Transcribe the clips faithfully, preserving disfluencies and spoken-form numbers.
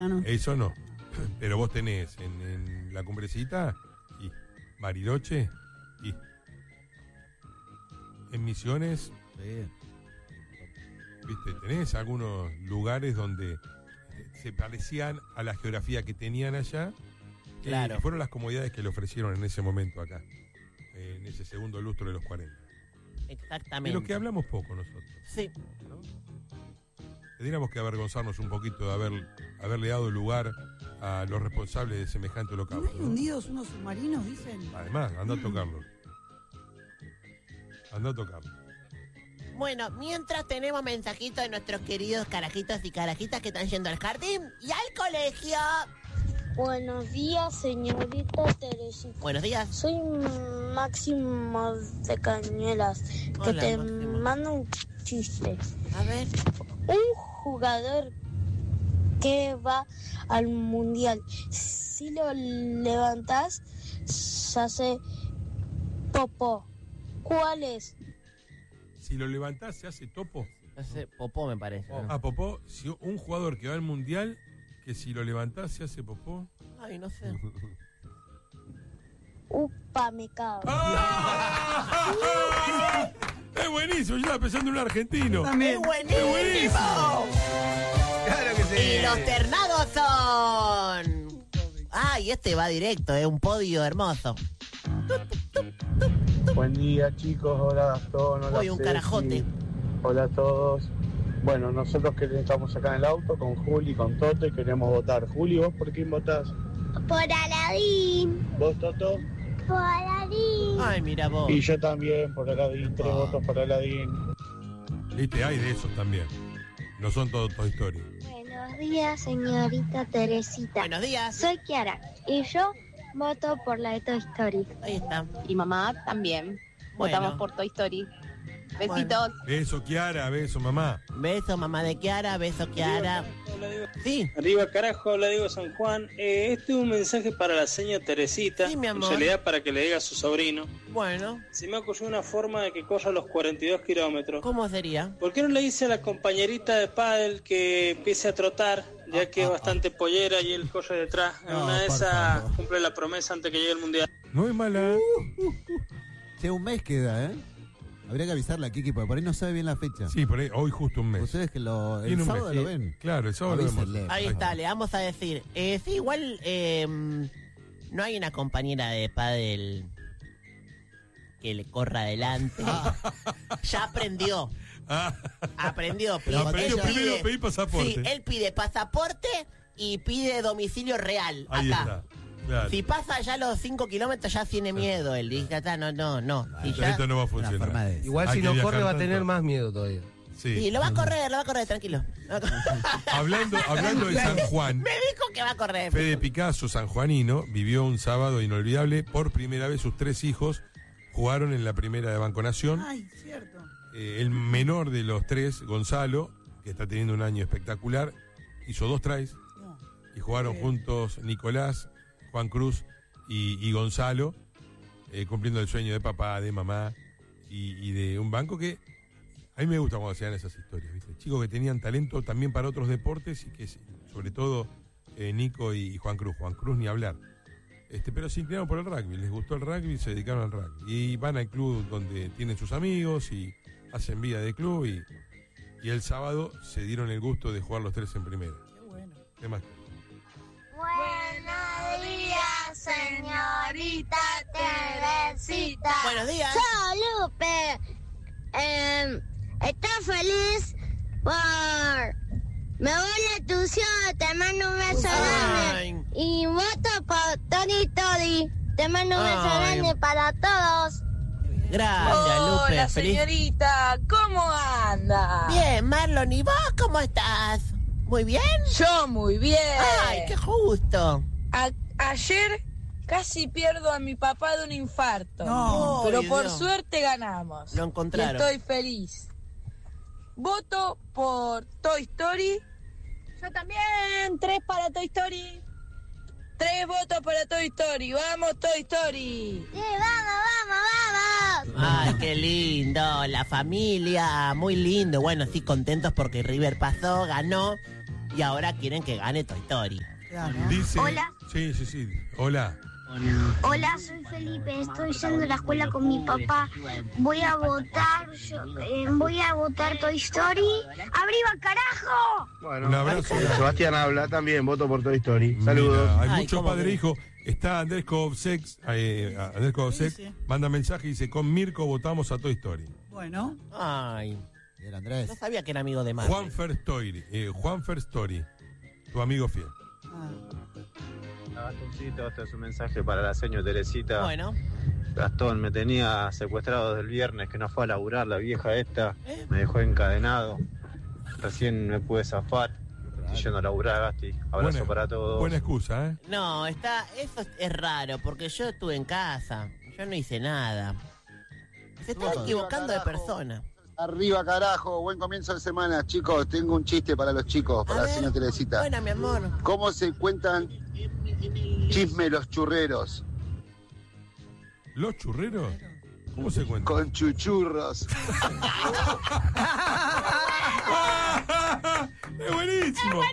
no. Eso no. Pero vos tenés en, en la Cumbrecita y Bariloche y en Misiones. Sí. Viste, tenés algunos lugares donde se parecían a la geografía que tenían allá. Claro. Y fueron las comodidades que le ofrecieron en ese momento acá, en ese segundo lustro de los cuarenta. Exactamente. De lo que hablamos poco nosotros. Sí. ¿No? Tendríamos que avergonzarnos un poquito de haber, haberle dado lugar a los responsables de semejante ¿No holocausto. hay hundidos unos submarinos, dicen? Además, anda a tocarlo. Anda a tocarlo. Bueno, mientras tenemos mensajitos de nuestros queridos carajitos y carajitas que están yendo al jardín y al colegio. Buenos días, señorita Teresita. Buenos días. Soy Máximo de Cañuelas, que Hola, te Máximo. mando un chiste. A ver. Un jugador que va al mundial, si lo levantas, se hace popó. ¿Cuál es? Si lo levantás, se hace topo. Hace popó, me parece. ¿no? Ah, popó. Si un jugador que va al mundial, que si lo levantás, se hace popó. Ay, no sé. Upa, me cago. ¡Ah! Es buenísimo, yo estaba pensando en un argentino. También. ¡Es buenísimo! buenísimo! Claro que sí. Y los ternados son... Ay, este va directo, es un podio hermoso. Buen día, chicos. Hola, Gastón. Hola, Uy, un Ceci. carajote. Hola a todos. Bueno, nosotros que estamos acá en el auto con Juli, con Toto y queremos votar. Juli, ¿vos por quién votás? Por Aladín. ¿Vos, Toto? Por Aladín. Ay, mira vos. Y yo también, por Aladín. Tres votos por Aladín. Viste, hay de esos también. No son todos Toy Story. Buenos días, señorita Teresita. Buenos días. Soy Kiara y yo voto por la de Toy Story. Ahí está. Y mamá también. Bueno. Votamos por Toy Story. Besitos. Beso, Kiara, beso, mamá. Beso, mamá de Kiara, beso, Kiara. Sí. Arriba carajo, la digo San Juan. Eh, este es un mensaje para la señora Teresita. Sí, mi amor. En realidad para que le diga a su sobrino. Bueno, Se me ocurrió una forma de que corra los cuarenta y dos kilómetros. ¿cómo sería? ¿Por qué no le dice a la compañerita de pádel que empiece a trotar? Ya que es bastante pollera y él corre detrás. En No, una de por esas favor. cumple la promesa antes que llegue el mundial. No es mala. Che, un mes queda, ¿eh? Habría que avisarle a Kiki, porque por ahí no sabe bien la fecha. Sí, por ahí, hoy justo un mes. Ustedes que lo, el Tiene un sábado mes, lo sí. ven. Claro, el sábado lo vemos. Avísenle. Ahí está, le vamos a decir. Eh, sí, igual eh, no hay una compañera de pádel que le corra adelante. Ya aprendió. Ah, Aprendió. Pide, aprendió él primero pide- a pedir pasaporte. Sí, él pide pasaporte y pide domicilio real. ahí acá. está. Claro. Si pasa ya los cinco kilómetros ya tiene miedo. Él dice, "Ah, no, no, no. Y Pero ya- esto no va a Una funcionar. forma de... Igual Hay si que no viajar corre va a tanto. tener más miedo todavía. Sí. Sí, lo va a correr, lo va a correr, tranquilo. Lo va a correr. Hablando, hablando de San Juan, Me dijo que va a correr. Fede Picasso, sanjuanino, vivió un sábado inolvidable. Por primera vez sus tres hijos jugaron en la primera de Banco Nación. Ay, cierto. Eh, el menor de los tres, Gonzalo, que está teniendo un año espectacular, hizo dos tries No. y jugaron Bien. juntos Nicolás, Juan Cruz y, y Gonzalo, eh, cumpliendo el sueño de papá, de mamá y, y de un banco que a mí me gusta cuando se dan esas historias, ¿viste? Chicos que tenían talento también para otros deportes y que sobre todo eh, Nico y Juan Cruz, Juan Cruz ni hablar. Este, pero se inclinaron por el rugby, les gustó el rugby y se dedicaron al rugby. Y van al club donde tienen sus amigos y hacen vida de club y, y el sábado se dieron el gusto de jugar los tres en primera. Qué bueno. ¿Qué más? Buenos días, señorita Teresita. Buenos días. Soy Lupe. Eh, estoy feliz por... Me voy a tu ciudad, te mando un beso Ay. grande. Y voto por Tony Tori. Te mando un beso Ay. grande para todos. Gracias, Lupe. Hola, Feliz- señorita. ¿Cómo anda? Bien, Marlon, ¿y vos cómo estás? ¿Muy bien? Yo muy bien. Ay, qué justo. A- ayer casi pierdo a mi papá de un infarto. No. pero Ay, por Dios. suerte ganamos. Lo encontraron. Y estoy feliz. Voto por Toy Story. Yo también. Tres para Toy Story. Tres votos para Toy Story. Vamos, Toy Story. Sí, vamos, vamos, vamos. Ay, qué lindo, la familia, muy lindo. Bueno, sí, contentos porque River pasó, ganó. y ahora quieren que gane Toy Story. Claro. Dice, Hola. Sí, sí, sí. Hola. Hola, soy Felipe, estoy yendo a la escuela con mi papá. Voy a votar, yo, eh, voy a votar Toy Story. ¡Arriba, carajo! Bueno, Un abrazo. Sebastián habla también, voto por Toy Story. Saludos. Mira, hay Ay, mucho ¿cómo padre que? e hijo. Está Andrés Kovsek, eh, Andrés Kovsek, Sí, sí. manda mensaje y dice, con Mirko votamos a Toy Story. Bueno, Ay, Bien, Andrés. no sabía que era amigo de Marvel. Juan Story, eh, Juan Story, tu amigo fiel. ah, Gastoncito, este es un mensaje para la señora Teresita. Bueno, Gastón, me tenía secuestrado desde el viernes que no fue a laburar la vieja esta. ¿Eh? Me dejó encadenado. Recién me pude zafar. Estoy yendo a laburar, Gasti. Abrazo Buena- para todos. Buena excusa, ¿eh? no, está, eso es raro, porque yo estuve en casa, yo no hice nada. Se estaba Arriba, equivocando de carajo. persona. Arriba, carajo. Buen comienzo de semana, chicos. Tengo un chiste para los chicos, A para la ver. señora Teresita. Buena, mi amor. ¿Cómo se cuentan chisme los churreros? ¿Los churreros? ¿Cómo se cuenta? Con chuchurros. ¡Es buenísimo!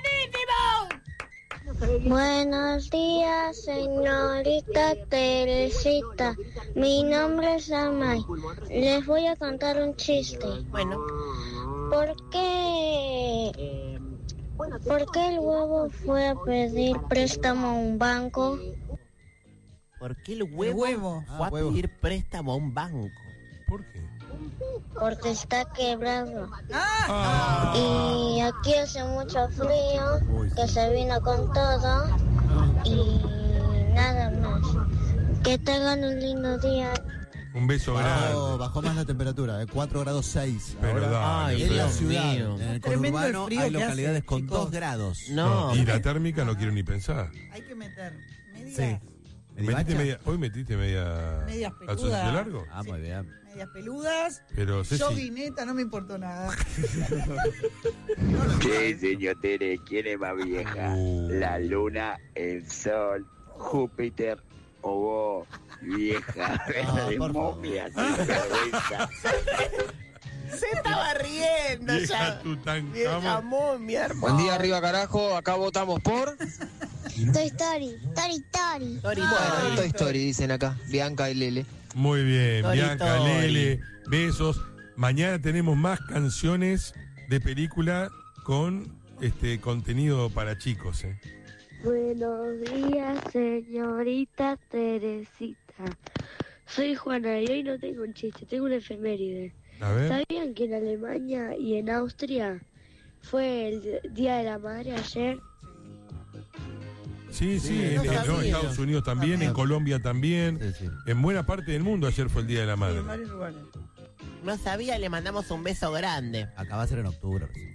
Buenos días, señorita Teresita. Mi nombre es Amay. Les voy a contar un chiste. Bueno, ¿Por qué? ¿Por qué el huevo fue a pedir préstamo a un banco? ¿por qué el huevo, huevo. fue Ah, a huevo. pedir préstamo a un banco? ¿Por qué? Porque está quebrado. Ah, Y aquí hace mucho frío, Uy, sí. que se vino con todo. Y nada más. Que tengan un lindo día. un beso Bajó, grande. bajó más la temperatura, eh, cuatro grados seis. Pero Ahora, dale, Ay, en la Dios ciudad, mío. en el Tremendo el conurbano, frío hay que localidades hace, con chicos. dos grados. No, No, y la térmica no quiero ni pensar. Hay que meter medias, Sí. Metiste ¿Medivacha? media, hoy metiste media Medias calzoncillo peludas. largo, Ah, muy bien. medias peludas, pero Ceci, joguineta, no me importó nada. ¿Qué, señor Tere? ¿Quién es más vieja? Uh. ¿La luna, el sol, Júpiter o vos, vieja? Ah, de por favor. momia, sin vergüenza. se estaba riendo vieja ya. Vieja Tutankamón. momia, hermano. Buen día, arriba carajo. Acá votamos por. Toy Story, Toy Story. Tori, Bueno, Tori. Toy Story dicen acá. Bianca y Lele. Muy bien, Tori, Bianca, Tori. Lele, besos. Mañana tenemos más canciones de película con este contenido para chicos, ¿eh? Buenos días, señorita Teresita. Soy Juana y hoy no tengo un chiste, tengo una efeméride. A ver. ¿Sabían que en Alemania y en Austria fue el Día de la Madre ayer? Sí, sí, Sí, en, no en- no, en sabía. Estados Unidos también, También. en Colombia también. Sí, sí. En buena parte del mundo ayer fue el Día de la En Madre. varios lugares. No sabía, le mandamos un beso grande. Acá va a ser en octubre. recién.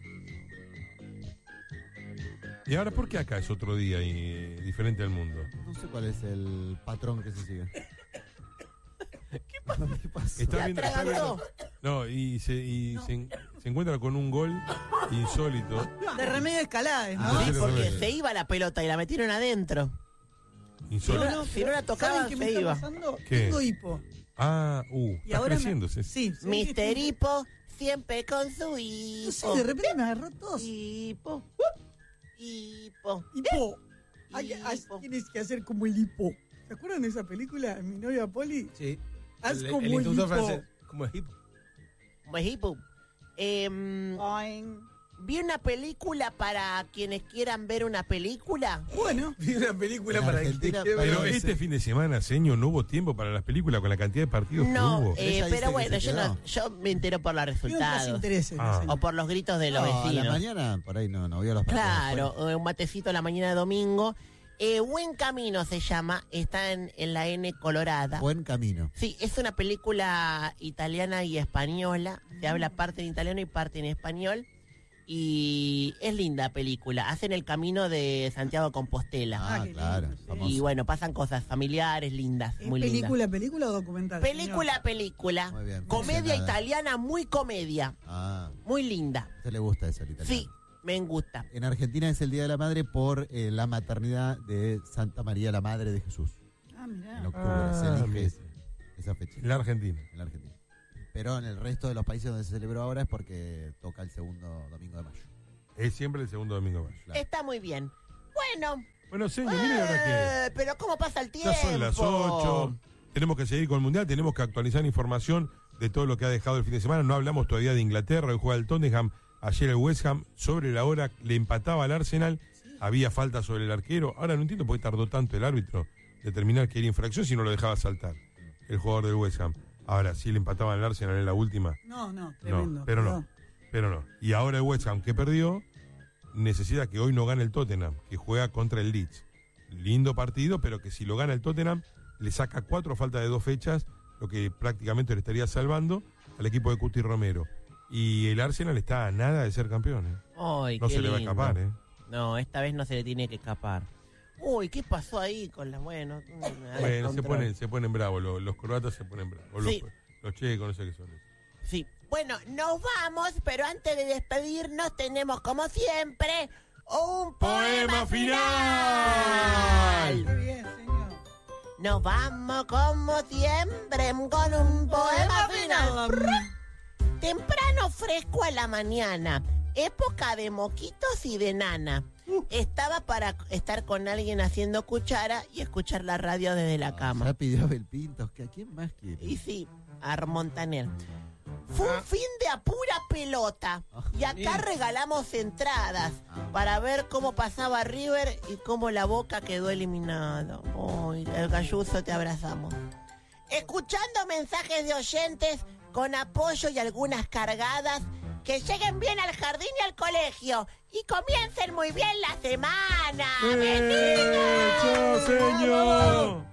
¿Y ahora por qué acá es otro día y diferente al mundo? No sé cuál es el patrón que se sigue. ¿Qué pasa? ¿Qué pasa? Está ¿Se viendo, está atragantó? viendo- no, y, se, y se, en- se encuentra con un gol insólito. De remedio escalades, ¿no? Ah, Sí, sí, porque sí. se iba la pelota y la metieron adentro. Insólito. Si no la tocaban, ¿saben qué me se está iba. pasando? ¿Qué? Tengo hipo. Ah, uh, Y está ahora me- creciéndose. Sí, sí. Mister Hipo, siempre con su No hipo. sé, de repente me agarró tos. Hipo. Hipo. Hipo. Hay, hay- Hipo. tienes que hacer como el hipo. ¿Se acuerdan de esa película? Mi novia Poli. Sí. Haz El- como el el, instituto hipo. francés. Como es hipo. Pues hipo. Em, Boing. vi una película para quienes quieran ver una película. Bueno, Vi una película En para Argentina, que te Pero Pero este ese- fin de semana, señor, no hubo tiempo para las películas con la cantidad de partidos que No, hubo. eh, Ella dice pero que bueno, se yo, no, quedó. yo me entero por los tiene otros resultados. intereses. Ah. dicen. O por los gritos de los No, a la vecinos. mañana por ahí no, no vio los partidos. Claro, eh, un matecito a la mañana de domingo. Eh, Buen Camino se llama, está en, en la N Colorada. Buen camino. Sí, es una película italiana y española. Se habla parte en italiano y parte en español. Y es linda película. Hacen el camino de Santiago de Compostela. Ah, qué claro. lindo, sí. famoso. Y bueno, pasan cosas familiares, lindas, ¿Es muy lindas. película, película o documental? Película, película. Muy bien, Comedia mencionada. italiana, muy comedia. Ah, Muy linda. a usted le gusta eso, el italiano. Sí, me gusta. En Argentina es el Día de la Madre por eh, la maternidad de Santa María la Madre de Jesús. Ah, mirá. En octubre Ah, se elige mira. ese- esa fecha. En la Argentina. En la Argentina. Pero en el resto de los países donde se celebró ahora es porque toca el segundo domingo de mayo. Es siempre el segundo domingo de mayo. Está muy bien. Bueno. Bueno, señor, mire ahora que... Eh, pero ¿cómo pasa el tiempo? Ya son las ocho. Tenemos que seguir con el Mundial, tenemos que actualizar información de todo lo que ha dejado el fin de semana. No hablamos todavía de Inglaterra, hoy juega el Tottenham, ayer el West Ham, sobre la hora le empataba al Arsenal, había falta sobre el arquero. Ahora no entiendo por qué tardó tanto el árbitro de determinar que era infracción si no lo dejaba saltar el jugador del West Ham. Ahora sí le empataba al Arsenal en la última. No, no, tremendo. No, pero no, pero no. Y ahora el West Ham, que perdió, necesita que hoy no gane el Tottenham, que juega contra el Leeds. Lindo partido, pero que si lo gana el Tottenham, le saca cuatro faltas de dos fechas, lo que prácticamente le estaría salvando al equipo de Cuti Romero. Y el Arsenal está a nada de ser campeón. ¿eh? Ay, no qué se le va a lindo. escapar, ¿eh? No, esta vez no se le tiene que escapar. Uy, ¿qué pasó ahí con las... Bueno, bueno se ponen, se ponen bravos, los, los croatas se ponen bravos. Sí. Los, los checos, no sé qué son. Sí. Bueno, nos vamos, pero antes de despedirnos tenemos, como siempre, un poema, ¡Poema final. final! Qué bien, señor. Nos vamos, como siempre, con un poema final. Temprano, fresco a la mañana, época de moquitos y de nana. Estaba para estar con alguien haciendo cuchara y escuchar la radio desde la cama. Ya pidió Abel Pintos, que ¿a quién más quiere? Y sí, a Montaner. Fue un fin de a pura pelota. Y acá regalamos entradas para ver cómo pasaba River y cómo la Boca quedó eliminada. Ay, el Galluso, te abrazamos. Escuchando mensajes de oyentes con apoyo y algunas cargadas. Que lleguen bien al jardín y al colegio. Y comiencen muy bien la semana. ¡Hecho, señor!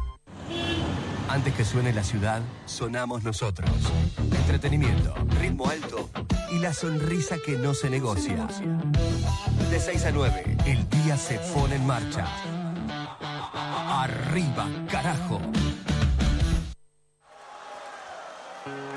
Antes que suene la ciudad, sonamos nosotros. Entretenimiento, ritmo alto y la sonrisa que no se negocia. De seis a nueve, el día se pone en marcha. Arriba, carajo.